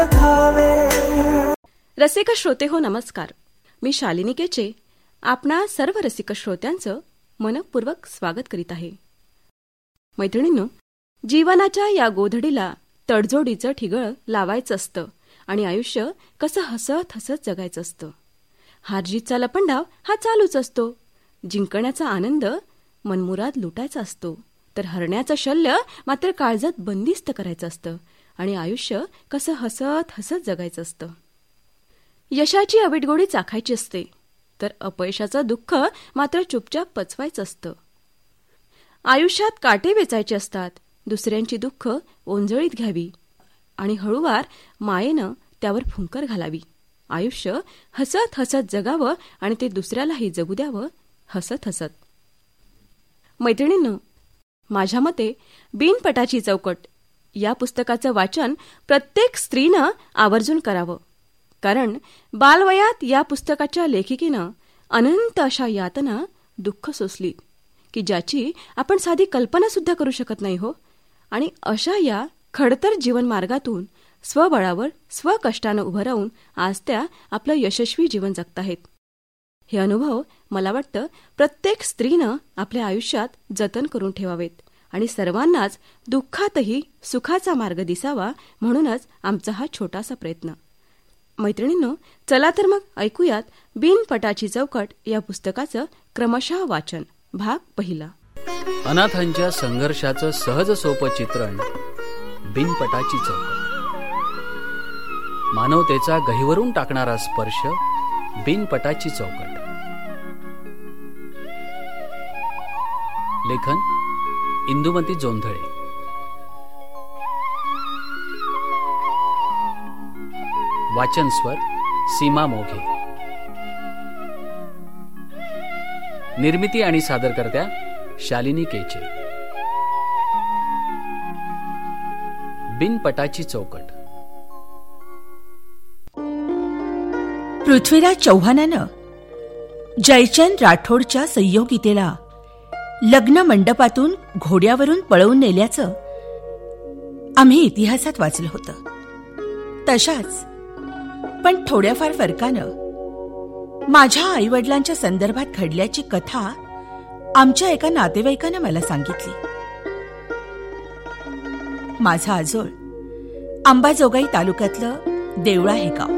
रसिक श्रोते हो, नमस्कार. मी शालिनी केचे आपणा सर्व रसिक श्रोत्यांचं मनपूर्वक स्वागत करीत आहे. मैत्रिणींनो, जीवनाच्या या गोधडीला तडजोडीचं ठिगळ लावायचं असतं आणि आयुष्य कसं हसत हसत जगायचं असतं. हारजीतचा लपंडाव हा चालूच असतो. जिंकण्याचा आनंद मनमुराद लुटायचा असतो, तर हरण्याचं शल्य मात्र काळजात बंदिस्त करायचं असतं आणि आयुष्य कसं हसत हसत जगायचं असतं. यशाची अवीटगोडी चाखायची असते, तर अपयशाचं दुःख मात्र चुपचाप पचवायचं असतं. आयुष्यात काटे वेचायचे असतात, दुसऱ्यांची दुःख ओंजळीत घ्यावी आणि हळूवार मायेनं त्यावर फुंकर घालावी. आयुष्य हसत हसत जगावं आणि ते दुसऱ्यालाही जगू द्यावं हसत हसत. मैत्रिणींनो, माझ्या मते बिनपटाची चौकट या पुस्तकाचं वाचन प्रत्येक स्त्रीनं आवर्जून करावं. कारण बालवयात या पुस्तकाच्या लेखिकेनं अनंत अशा यातना, दुःख सोसली की ज्याची आपण साधी कल्पनासुद्धा करू शकत नाही हो. आणि अशा या खडतर जीवनमार्गातून स्वबळावर स्वकष्टानं उभं राहून आज त्या आपलं यशस्वी जीवन जगताहेत. हे अनुभव मला वाटतं प्रत्येक स्त्रीनं आपल्या आयुष्यात जतन करून ठेवावेत आणि सर्वांनाच दुःखातही सुखाचा मार्ग दिसावा, म्हणूनच आमचा हा छोटासा प्रयत्न. मैत्रिणींनो, चला तर मग ऐकूयात बिनपटाची चौकट या पुस्तकाचं क्रमशः वाचन. भाग पहिला. अनाथांच्या संघर्षाचं सहज सोपं चित्रण. बिनपटाची चौकट. मानवतेचा गहिवरून टाकणारा स्पर्श. बिनपटाची चौकट. लेखन इंदुमती जोंधळे. वाचन स्वर सीमा मोघे. निर्मिती आणि सादरकर्त्या शालिनी केचे. बिनपटाची चौकट. पृथ्वीराज चौहानानं जयचंद राठोडच्या संयोगितेला लग्न मंडपातून घोड्यावरून पळवून नेल्याचं आम्ही इतिहासात वाचलं होतं. तशाच पण थोड्याफार फरकानं माझ्या आईवडिलांच्या संदर्भात घडल्याची कथा आमच्या एका नातेवाईकानं मला सांगितली. माझा आजोळ अंबाजोगाई तालुक्यातलं देवळा हे गाव.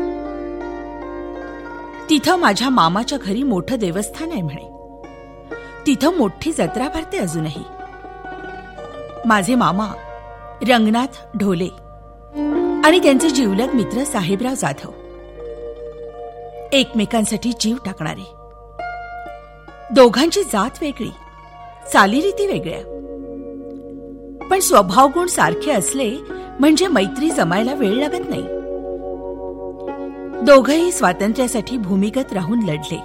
तिथं माझ्या मामाच्या घरी मोठं देवस्थान आहे म्हणे. तिथं मोठी जत्रा भरते अजूनही. माझे मामा रंगनाथ ढोले आणि त्यांचे जिवलग मित्र साहेबराव जाधव एकमेकांसाठी जीव टाकणारे. दोघांची जात वेगळी, चालीरीती वेगळ्या, पण स्वभावगुण सारखे असले म्हणजे मैत्री जमायला वेळ लागत नाही. दोघंही स्वातंत्र्यासाठी भूमिगत राहून लढले.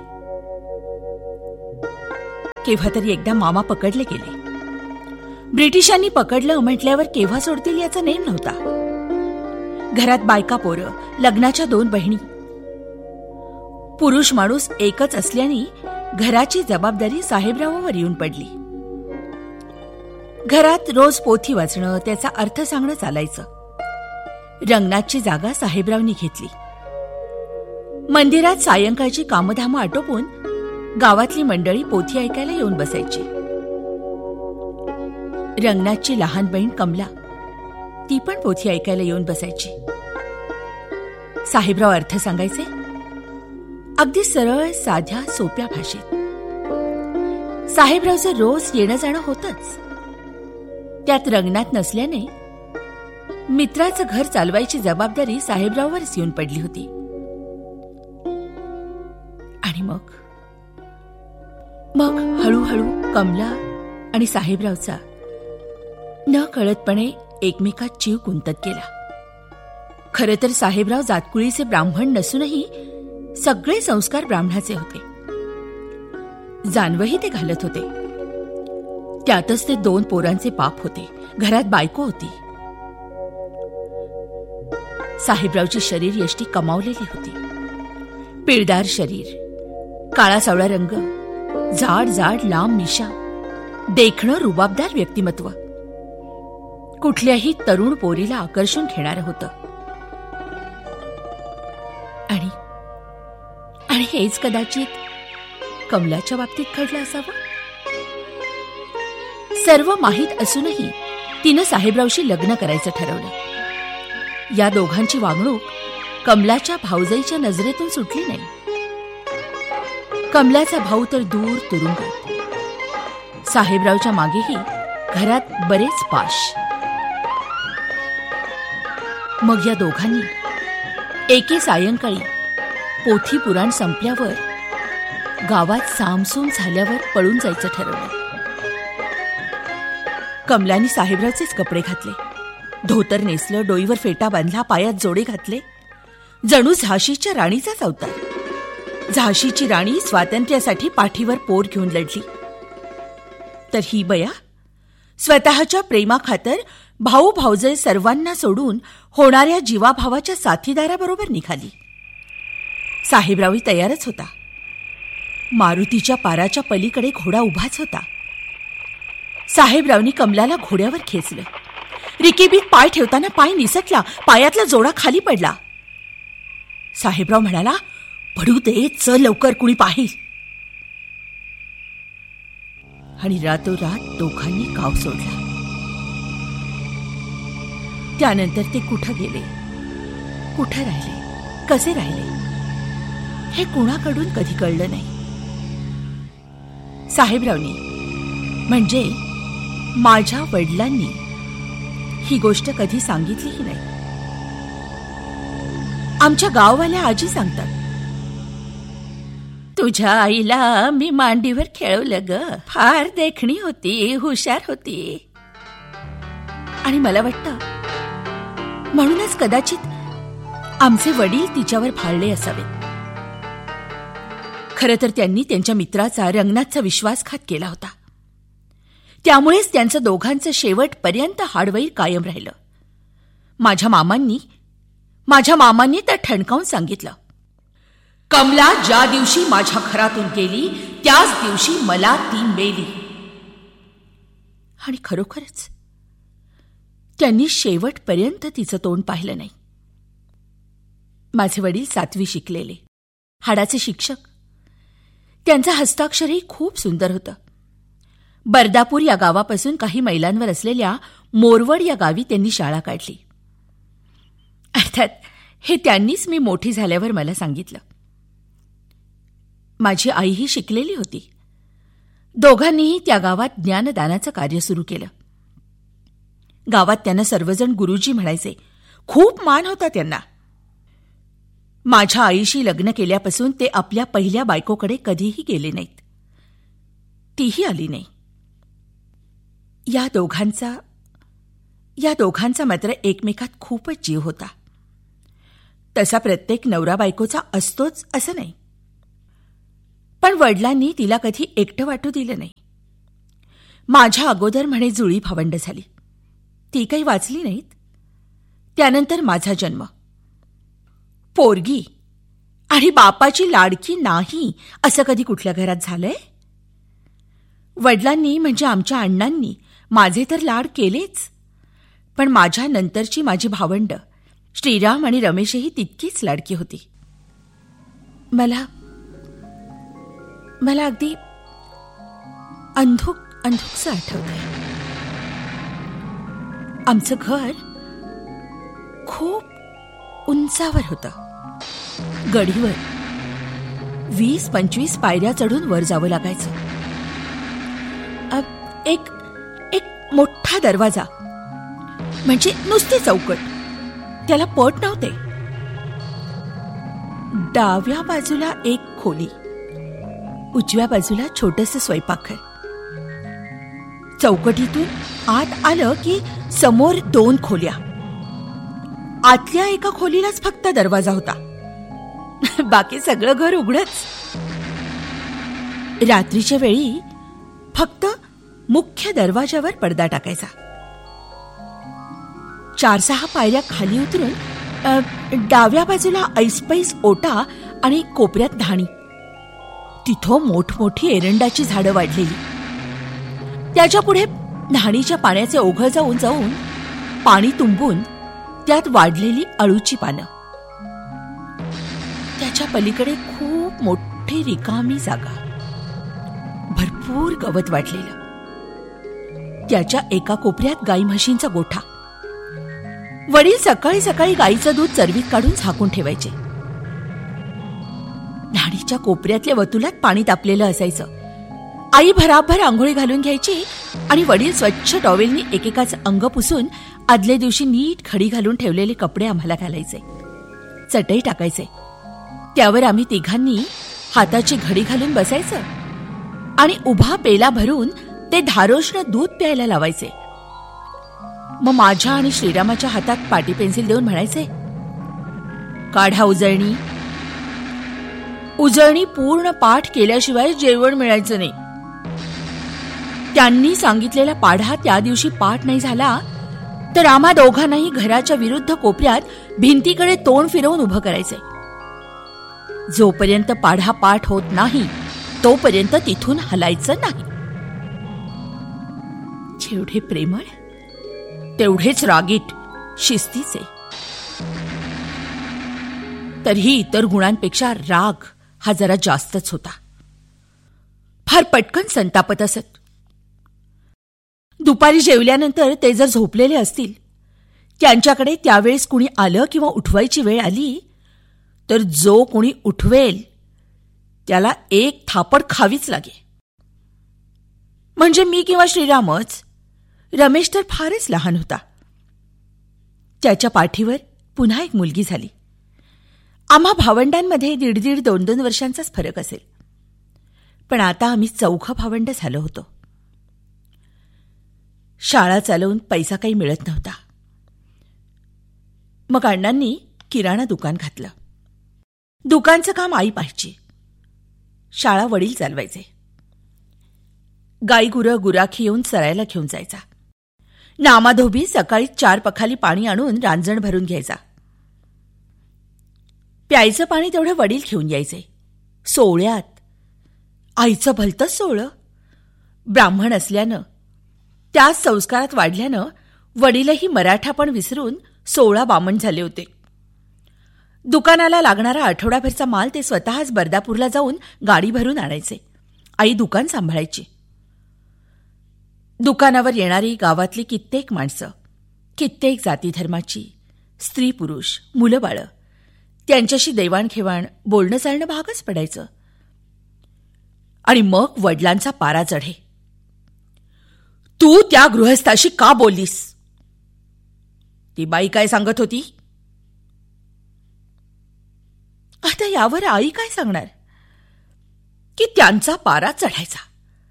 केव्हा तरी एकदा मामा पकडले गेले. ब्रिटिशांनी पकडलं म्हटल्यावर केव्हा सोडतील याचा नेम नव्हता. घरात बायका पोरं, लग्नाच्या 2 बहिणी. पुरुष माणूस एकच असल्याने घराची जबाबदारी साहेबरावांवर येऊन पडली. घरात रोज पोथी वाचणं, त्याचा अर्थ सांगणं चालायचं. रंगनाथची जागा साहेबरावांनी घेतली. मंदिरात सायंकाळची कामधामं आटोपून गावातली मंडळी पोथी ऐकायला येऊन बसायची. रंगनाथची लहान बहीण कमला, ती पण पोथी ऐकायला येऊन बसायची. साहेबराव अर्थ सांगायचे, अगदी सरळ साध्या सोप्या भाषेत. साहेबरावचं रोज येणं जाणं होतच. त्यात रंगनाथ नसल्याने मित्राचं घर चालवायची जबाबदारी साहेबराववरच येऊन पडली होती. आणि मग हळूहळू कमला आणि साहेबरावचा न कळतपणे एकमेकात जीव गुंतत गेला. खरं तर साहेबराव जातकुळीचे ब्राह्मण नसूनही सगळे संस्कार ब्राह्मणाचे होते. जानवही ते घालत होते. त्यातच ते 2 पोरांचे पाप होते. घरात बायको होती. साहेबरावची शरीर यष्टी कमावलेली होती. पिळदार शरीर, काळा सावळा रंग, जाड जाड लांब मिशा, देखणं रुबाबदार व्यक्तिमत्व. कुठल्याही तरुण पोरीला आकर्षून घेणारं होतं. आणि हेच कदाचित कमलाच्या बाबतीत घडलं असावं. सर्व माहीत असूनही तिनं साहेबरावशी लग्न करायचं ठरवलं. या दोघांची वागणूक कमलाच्या भाऊजाईच्या नजरेतून सुटली नाही. कमलाचा भाऊ तर दूर तुरुंगात. साहेबरावच्या मागेही घरात बरेच पाश. मग या दोघांनी एके सायंकाळी पोथी पुराण संपल्यावर गावात सामसूम झाल्यावर पळून जायचं ठरवलं. कमलाने साहेबरावचेच कपडे घातले, धोतर नेसलं, डोईवर फेटा बांधला, पायात जोडे घातले. जणू झाशीच्या राणीचाच अवतार. झाशीची राणी स्वातंत्र्यासाठी पाठीवर पोर घेऊन लढली, तर ही बया स्वतःच्या प्रेमाखातर भाऊ भाऊजय सर्वांना सोडून होणाऱ्या जीवाभावाच्या साथीदाराबरोबर निघाली. साहेबरावही तयारच होता. मारुतीच्या पाराच्या पलीकडे घोडा उभाच होता. साहेबरावनी कमलाला घोड्यावर खेचलं. रिकेबीत पाय ठेवताना पाय निसटला, पायातला जोडा खाली पडला. साहेबराव म्हणाला, पडू दे, चल लवकर, कुणी पाहिल. आणि रातोरात दोघांनी गाव सोडला. त्यानंतर ते कुठं गेले, कुठं राहिले, कसे राहिले, हे कुणाकडून कधी कळलं नाही. साहेबरावनी म्हणजे माझ्या वडिलांनी ही गोष्ट कधी सांगितलीही नाही. आमच्या गाववाल्या आजी सांगतात, तुझ्या आईला मी मांडीवर खेळवलं ग, फार देखणी होती, हुशार होती. आणि मला वाटतं म्हणूनच कदाचित आमचे वडील तिच्यावर भाळले असावेत. खरं तर त्यांनी त्यांच्या मित्राचा, रंगनाथचा विश्वासघात केला होता. त्यामुळेच त्यांचं दोघांचं शेवटपर्यंत हाडवैर कायम राहिलं. माझ्या मामांनी तर ठणकावून सांगितलं, कमला ज्या दिवशी माझ्या घरातून गेली त्याच दिवशी मला ती मेली. आणि खरोखरच त्यांनी शेवटपर्यंत तिचं तोंड पाहिलं नाही. माझे वडील 7वी शिकलेले, हाडाचे शिक्षक. त्यांचं हस्ताक्षरही खूप सुंदर होतं. बर्दापूर या गावापासून काही मैलांवर असलेल्या मोरवड या गावी त्यांनी शाळा काढली. अर्थात हे त्यांनीच मी मोठी झाल्यावर मला सांगितलं. माझी आईही शिकलेली होती. दोघांनीही त्या गावात ज्ञानदानाचं कार्य सुरू केलं. गावात त्यांना सर्वजण गुरुजी म्हणायचे. खूप मान होता त्यांना. माझ्या आईशी लग्न केल्यापासून ते आपल्या पहिल्या बायकोकडे कधीही गेले नाहीत. तीही आली नाही. या दोघांचा मात्र एकमेकात खूपच जीव होता. तसा प्रत्येक नवरा बायकोचा असतोच असं नाही. पण वडिलांनी तिला कधी एकटं वाटू दिलं नाही. माझ्या अगोदर म्हणे जुळी भावंड झाली. ती काही वाचली नाहीत. त्यानंतर माझा जन्म. पोरगी आणि बापाची लाडकी नाही असं कधी कुठल्या घरात झालंय? वडिलांनी म्हणजे आमच्या अण्णांनी माझे तर लाड केलेच, पण माझ्या नंतरची माझी भावंड श्रीराम आणि रमेशही तितकीच लाडकी होती. मला अगदी अंधुकसं आठवतंय. आमचं घर खूप उंचावर होतं. गडीवर 20-25 पायऱ्या चढून वर जावं लागायचं. एक मोठा दरवाजा, म्हणजे नुसते चौकट, त्याला पट नव्हते. डाव्या बाजूला एक खोली, उजव्या बाजूला छोटंसं स्वयंपाकघर. चौकटीतून आत आलं की समोर 2 खोल्या. आतल्या एका खोलीलाच फक्त दरवाजा होता. बाकी सगळं घर उघडच. रात्रीच्या वेळी फक्त मुख्य दरवाजावर पडदा टाकायचा. 4-6 पायऱ्या खाली उतरून डाव्या बाजूला ऐसपैस ओटा आणि कोपऱ्यात धाणी. तिथं मोठमोठी एरंडाची झाडं वाढलेली. त्याच्या पुढे धाणीच्या पाण्याचे ओघळ जाऊन जाऊन पाणी तुंबून त्यात वाढलेली अळूची पानं. त्याच्या पलीकडे खूप एक मोठी रिकामी जागा, भरपूर गवत वाढलेलं. त्याच्या एका कोपऱ्यात गाई म्हशींचा गोठा. वडील सकाळी सकाळी गाईचं दूध चरवीत काढून झाकून ठेवायचे. न्हाणीच्या कोपऱ्यातल्या वतुलात पाणी तापलेलं असायचं. आई भराभर आंघोळी घालून घ्यायची आणि वडील स्वच्छ टॉवेलनी एकेकाच अंग पुसून आदल्या दिवशी नीट खडी घालून ठेवलेले कपडे आम्हाला घालायचे. चटई टाकायचे. त्यावर आम्ही तिघांनी हाताची घडी घालून बसायचं आणि उभा पेला भरून ते धारोष्ण दूध प्यायला लावायचे. मग माझ्या आणि श्रीरामाच्या हातात पाटी पेन्सिल देऊन म्हणायचे, काढा उजळणी. उजळणी पूर्ण पाठ केल्याशिवाय जेवण मिळायचं नाही. त्यांनी सांगितलेला पाढा त्या दिवशी पाठ नाही झाला तर आम्हा दोघांनाही घराच्या विरुद्ध कोपऱ्यात भिंतीकडे तोंड फिरवून उभं करायचे. जोपर्यंत पाढा पाठ होत नाही तोपर्यंत तिथून हलायचं नाही. जेवढे प्रेमळ तेवढेच रागीट, शिस्तीचे. तरीही इतर गुणांपेक्षा राग हा जरा जास्तच होता. फार पटकन संतापत असत. दुपारी जेवल्यानंतर ते जर झोपलेले असतील, त्यांच्याकडे त्यावेळेस कुणी आलं किंवा उठवायची वेळ आली तर जो कुणी उठवेल त्याला एक थापड खावीच लागे. म्हणजे मी किंवा श्रीरामच. रमेश तर फारच लहान होता. त्याच्या पाठीवर पुन्हा एक मुलगी झाली. आम्हा भावंडांमध्ये 1.5-2 वर्षांचाच फरक असेल. पण आता आम्ही चौघं भावंड झालो होतो. शाळा चालवून पैसा काही मिळत नव्हता. मग अण्णांनी किराणा दुकान घातलं. दुकानचं काम आई पाहायची. शाळा वडील चालवायचे. गाई-गुरं गुराखी येऊन चरायला घेऊन जायचा. नामाधोबी सकाळी 4 पखाली पाणी आणून रांजण भरून घ्यायचा. प्यायचं पाणी तेवढं वडील घेऊन यायचे. सोहळ्यात आईचं भलतंच सोहळं. ब्राह्मण असल्यानं, त्याच संस्कारात वाढल्यानं वडीलही मराठापण विसरून 16 बामण झाले होते. दुकानाला लागणारा आठवडाभरचा माल ते स्वतःच बर्दापूरला जाऊन गाडी भरून आणायचे. आई दुकान सांभाळायची. दुकानावर येणारी गावातली कित्येक माणसं, कित्येक जाती धर्माची, स्त्री पुरुष, मुलं बाळं, त्यांच्याशी देवाणघेवाण, बोलणं चालणं भागच पडायचं. आणि मग वडिलांचा पारा चढे. तू त्या गृहस्थाशी का बोललीस? ती बाई काय सांगत होती? आता यावर आई काय सांगणार की त्यांचा पारा चढायचा.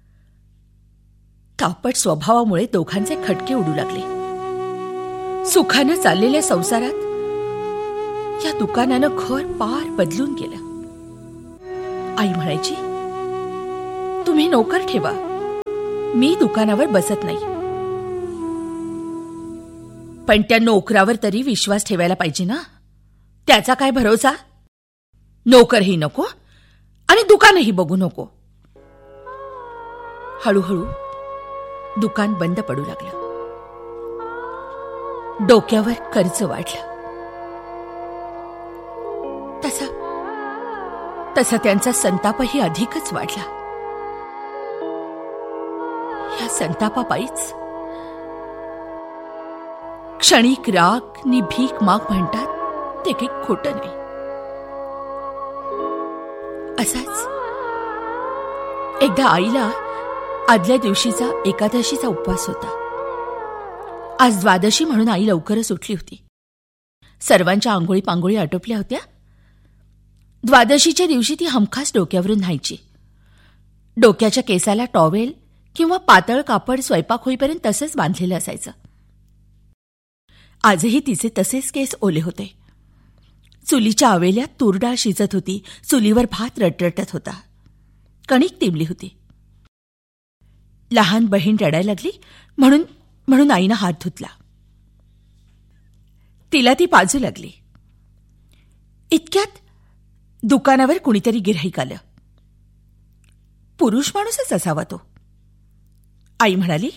तापट स्वभावामुळे दोघांचे खटके उडू लागले. सुखानं चाललेल्या संसारात या दुकानानं घर पार बदलून गेलं. आई म्हणायची, तुम्ही नोकर ठेवा, मी दुकानावर बसत नाही. पण त्या नोकरावर तरी विश्वास ठेवायला पाहिजे ना. त्याचा काय भरोसा? नोकरही नको आणि दुकानही बघू नको. हळूहळू दुकान बंद पडू लागलं. डोक्यावर कर्ज वाढलं. तसा त्यांचा संतापही अधिकच वाढला. या संतापापाईच क्षणिक राग नि भीक माग म्हणतात ते काही खोटं नाही. असाच एकदा आईला आदल्या दिवशीचा एकादशीचा उपवास होता. आज द्वादशी म्हणून आई लवकरच उठली होती. सर्वांच्या आंघोळी पांघोळी आटोपल्या होत्या. द्वादशीच्या दिवशी ती हमखास डोक्यावरून न्हायची. डोक्याच्या केसाला टॉवेल किंवा पातळ कापड स्वयंपाक होईपर्यंत तसेच बांधलेलं असायचं. आजही तिचे तसेच केस ओले होते. चुलीच्या आवेल्यात तूरडाळ शिजत होती. चुलीवर भात रटरटत होता. कणिक तिंबली होती. लहान बहीण रडायला लागली म्हणून आईनं हात धुतला. तिला ती पाजू लागली. इतक्यात दुकानावर कुणीतरी गिऱ्हाईक आलं. पुरुष माणूसच असावा तो. आई म्हणाली,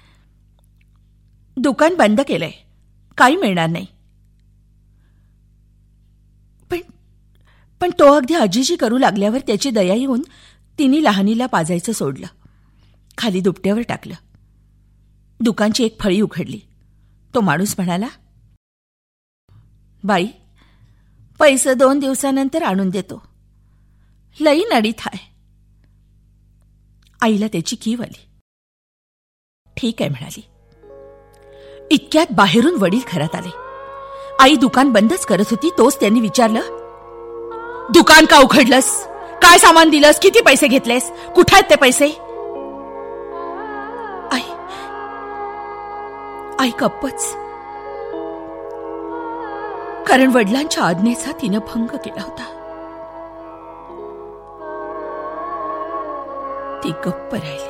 दुकान बंद केलंय, काही मिळणार नाही. पण तो अगदी आजीजी करू लागल्यावर त्याची दया येऊन तिने लहानीला पाजायचं सोडलं. खाली दुपट्यावर टाकलं. दुकानची एक फळी उघडली. तो माणूस म्हणाला, बाई, पैसे 2 दिवसानंतर आणून देतो. लई नडीत आहे. आईला त्याची कीव आली. ठीक आहे म्हणाली. इतक्यात बाहेरून वडील घरात आले. आई दुकान बंदच करत होती. तोच त्यांनी विचारलं, दुकान का उघडलंस? काय सामान दिलंस? किती पैसे घेतलेस? कुठे आहेत ते पैसे? आई गप्पच. कारण वडिलांच्या आज्ञेचा तिनं भंग केला होता. ती गप्प राहिली.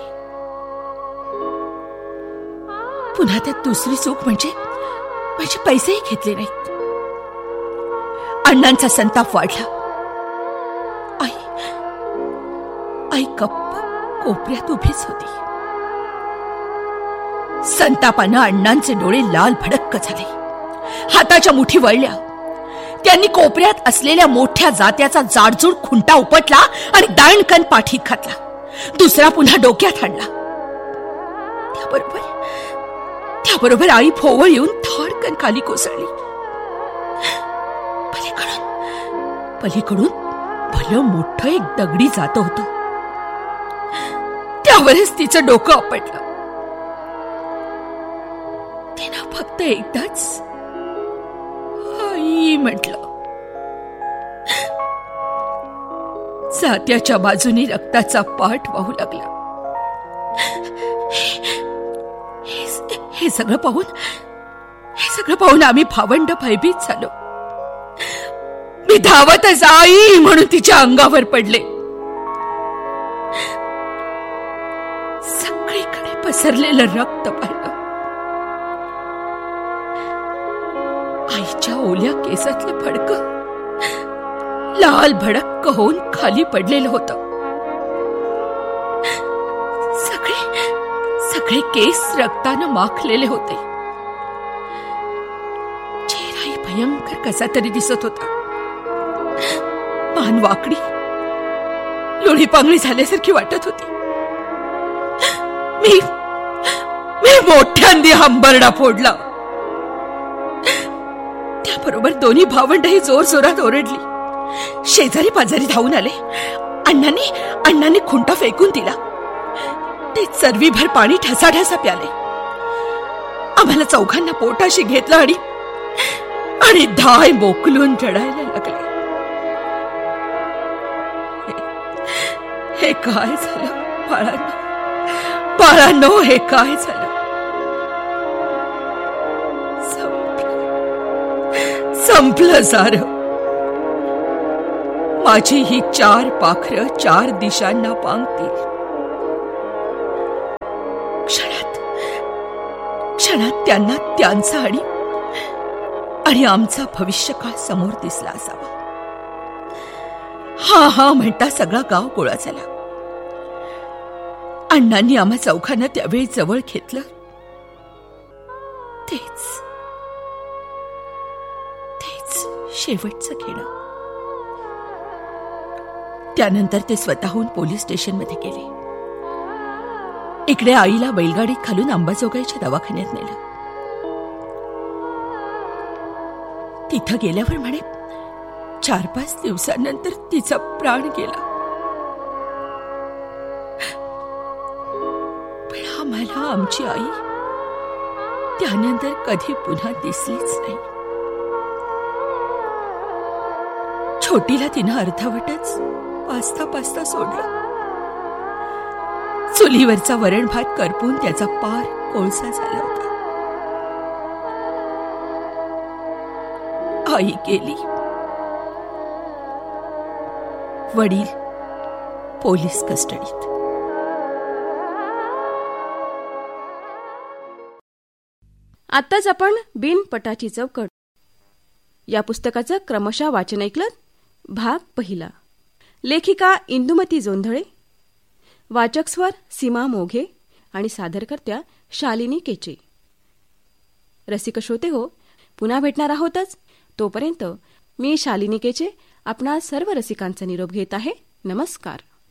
पुन्हा त्यात दुसरी चूक म्हणजे पैसेही घेतले नाहीत. अण्णांचा संताप वाढला. आई गप्प कोपऱ्यात उभीच होती. संतापानं अण्णांचे डोळे लाल भडक्क झाले. हाताच्या मुठी वळल्या. त्यांनी कोपऱ्यात असलेल्या मोठ्या जात्याचा जाडजूड खुंटा उपटला आणि दाणकन पाठीत घातला. दुसरा पुन्हा डोक्यात आणला. त्याबरोबर आई फोवळ येऊन धाडकन खाली कोसळली. पलीकडून भलं मोठं एक दगडी जात होतं. त्यावरच तिचं डोकं आपटलं. तिनं फक्त एकदाच आई म्हटलं. जात्याच्या बाजूनी रक्ताचा पाठ वाहू लागला. हे सगळं पाहून आम्ही भावंड भयभीत झालो. मी धावतच आई म्हणून तिच्या अंगावर पडले. सगळीकडे पसरलेलं रक्त पाहिलं. आईच्या ओल्या केसातलं फडकं लाल भडक्क होऊन खाली पडलेलं होतं. सगळे केस रक्तानं माखलेले होते. चेहराही भयंकर कसा तरी दिसत होता. मान वाकडी, लोळी पांगळी झाल्यासारखी वाटत होती. मी मोठ्यांदी हंबरडा फोडला. त्याबरोबर दोन्ही भावंडही जोर जोरात ओरडली. शेजारी पाजारी धावून आले. अण्णांनी खुंटा फेकून दिला. ते चरवीभर पाणी ठसाठसा प्याले. आम्हाला चौघांना पोटाशी घेतलं आणि धाय मोकलून रडायला लागले. हे काय झालं बाळांनो, हे काय झालं? संपलं सारं. माझी ही 4 पाखरं 4 दिशांना पांगतील. क्षणात त्यांना त्यांचा आणि आमचा भविष्यकाळ समोर दिसला असावा. हा म्हणता सगळा गाव गोळा झाला. अण्णांनी आम्हा चौघांना त्यावेळी जवळ घेतलं. तेच शेवटचं घेणं. त्यानंतर ते स्वतःहून पोलीस स्टेशनमध्ये गेले. इकडे आईला बैलगाडीत घालून अंबाजोगाईच्या दवाखान्यात नेलं. तिथं गेल्यावर म्हणे 4-5 दिवसांनंतर तिचा प्राण गेला. पण आम्हाला आमची आई त्यानंतर कधी पुन्हा दिसलीच नाही. छोटीला तिनं अर्धवटच पाचता सोडलं. चुलीवरचा वरण भात करपून त्याचा पार कोळसा झाला होता. आई गेली. वडील पोलीस कस्टडीत. आत्ताच आपण बिनपटाची चौकट या पुस्तकाचं क्रमशः वाचन ऐकलं. भाग पहिला. लेखिका इंदुमती जोंधळे, वाचक स्वर सीमा मोघे आणि सादरकर्त्या शालिनी केचे. रसिक श्रोते हो, पुन्हा भेटणार आहोतच. तोपर्यंत मी शालिनी केचे आपणा सर्व रसिकांचा निरोप घेत आहे. नमस्कार.